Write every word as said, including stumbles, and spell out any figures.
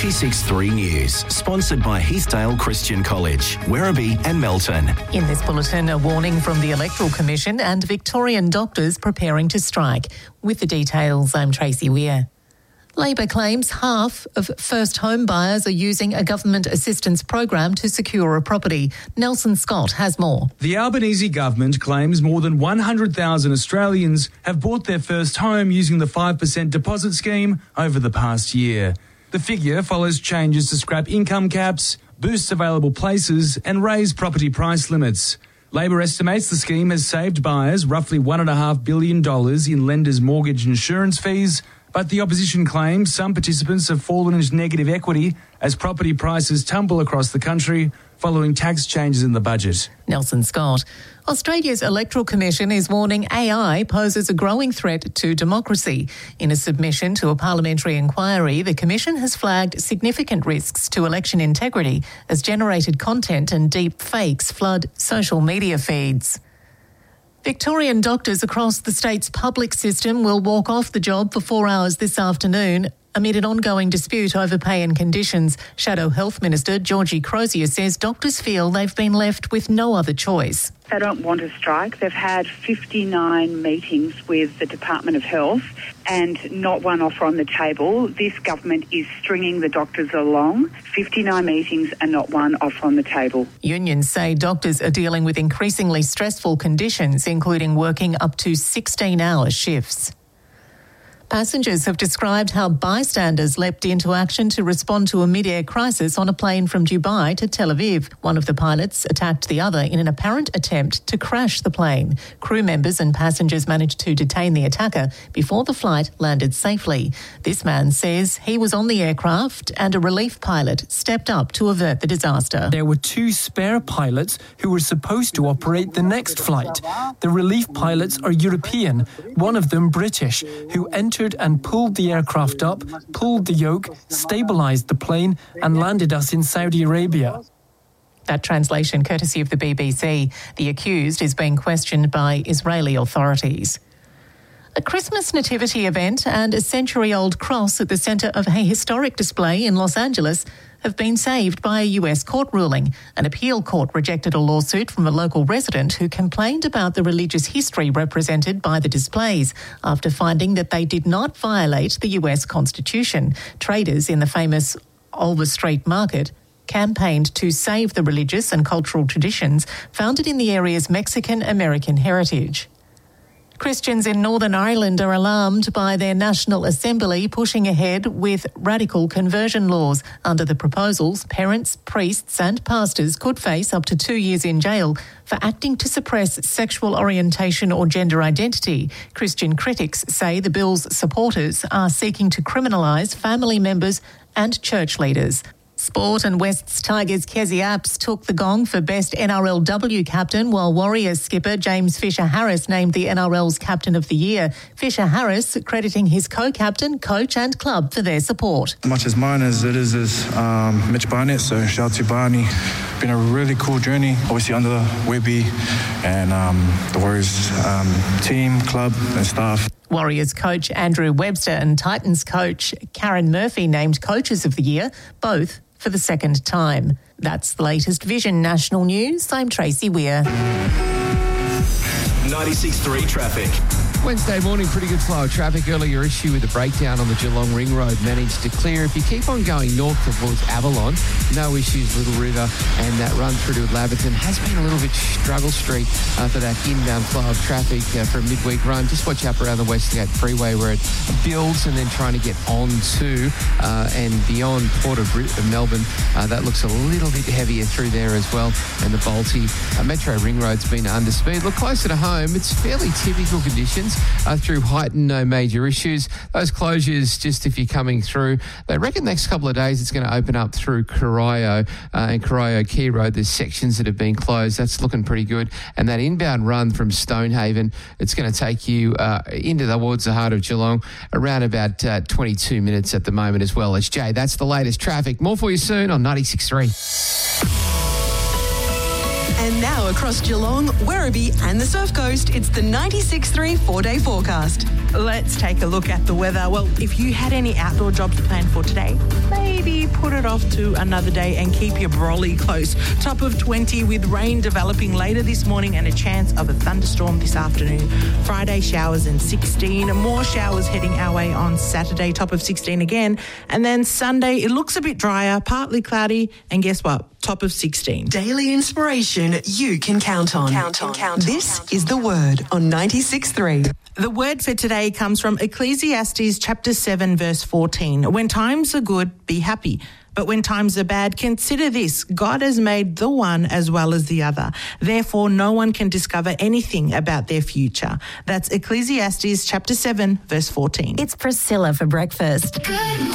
ninety-six point three News, sponsored by Heathdale Christian College, Werribee and Melton. In this bulletin, a warning from the Electoral Commission and Victorian doctors preparing to strike. With the details, I'm Tracy Weir. Labor claims half of first home buyers are using a government assistance program to secure a property. Nelson Scott has more. The Albanese government claims more than one hundred thousand Australians have bought their first home using the five percent deposit scheme over the past year. The figure follows changes to scrap income caps, boost available places and raise property price limits. Labor estimates the scheme has saved buyers roughly one point five billion dollars in lenders' mortgage insurance fees, but the opposition claims some participants have fallen into negative equity as property prices tumble across the country following tax changes in the budget. Nelson Scott. Australia's Electoral Commission is warning A I poses a growing threat to democracy. In a submission to a parliamentary inquiry, the Commission has flagged significant risks to election integrity as generated content and deep fakes flood social media feeds. Victorian doctors across the state's public system will walk off the job for four hours this afternoon amid an ongoing dispute over pay and conditions. Shadow Health Minister Georgie Crozier says doctors feel they've been left with no other choice. They don't want to strike. They've had fifty-nine meetings with the Department of Health and not one offer on the table. This government is stringing the doctors along. fifty-nine meetings and not one offer on the table. Unions say doctors are dealing with increasingly stressful conditions, including working up to sixteen-hour shifts. Passengers have described how bystanders leapt into action to respond to a mid-air crisis on a plane from Dubai to Tel Aviv. One of the pilots attacked the other in an apparent attempt to crash the plane. Crew members and passengers managed to detain the attacker before the flight landed safely. This man says he was on the aircraft and a relief pilot stepped up to avert the disaster. There were two spare pilots who were supposed to operate the next flight. The relief pilots are European, one of them British, who entered and pulled the aircraft up, pulled the yoke, stabilised the plane and landed us in Saudi Arabia. That translation courtesy of the B B C. The accused is being questioned by Israeli authorities. A Christmas nativity event and a century-old cross at the centre of a historic display in Los Angeles have been saved by a U S court ruling. An appeal court rejected a lawsuit from a local resident who complained about the religious history represented by the displays after finding that they did not violate the U S Constitution. Traders in the famous Oliver Street Market campaigned to save the religious and cultural traditions founded in the area's Mexican-American heritage. Christians in Northern Ireland are alarmed by their National Assembly pushing ahead with radical conversion laws. Under the proposals, parents, priests and pastors could face up to two years in jail for acting to suppress sexual orientation or gender identity. Christian critics say the bill's supporters are seeking to criminalise family members and church leaders. Sport and West's Tigers Kezi Apps took the gong for Best N R L W captain, while Warriors skipper James Fisher-Harris named the N R L's Captain of the Year. Fisher-Harris crediting his co-captain, coach and club for their support. As much as mine as it is is um, Mitch Barnett, so shout out to Barney. Been a really cool journey, obviously under Webby and um, the Warriors um, team, club and staff. Warriors coach Andrew Webster and Titans coach Karen Murphy named Coaches of the Year, both for the second time. That's the latest Vision National News. I'm Tracy Weir. ninety-six point three traffic. Wednesday morning, pretty good flow of traffic. Earlier issue with the breakdown on the Geelong Ring Road managed to clear. If you keep on going north towards Avalon, no issues, Little River, and that run through to Laverton has been a little bit struggle street uh, for that inbound flow of traffic uh, for a midweek run. Just watch out around the Westgate Freeway where it builds and then trying to get on to uh, and beyond Port of Melbourne. Uh, that looks a little bit heavier through there as well. And the Balti uh, Metro Ring Road's been under speed. Look closer to home, it's fairly typical conditions. Uh, through Heighton, no major issues. Those closures, just if you're coming through, they reckon the next couple of days it's going to open up through Corio uh, and Corio Key Road. There's sections that have been closed. That's looking pretty good. And that inbound run from Stonehaven, it's going to take you uh, into towards the heart of Geelong around about uh, twenty-two minutes at the moment as well. It's Jay. That's the latest traffic. More for you soon on ninety-six point three. And now across Geelong, Werribee and the Surf Coast, it's the ninety-six point three four-day forecast. Let's take a look at the weather. Well, if you had any outdoor jobs planned for today, maybe put it off to another day and keep your brolly close. Top of twenty with rain developing later this morning and a chance of a thunderstorm this afternoon. Friday showers and sixteen. More showers heading our way on Saturday, top of sixteen again. And then Sunday, it looks a bit drier, partly cloudy. And guess what? Top of sixteen. Daily inspiration you can count on. Count on. Count on. This count on. Is The Word on ninety-six point three. The word for today comes from Ecclesiastes chapter seven, verse fourteen. When times are good, be happy. But when times are bad, consider this. God has made the one as well as the other. Therefore, no one can discover anything about their future. That's Ecclesiastes chapter seven, verse fourteen. It's Priscilla for breakfast.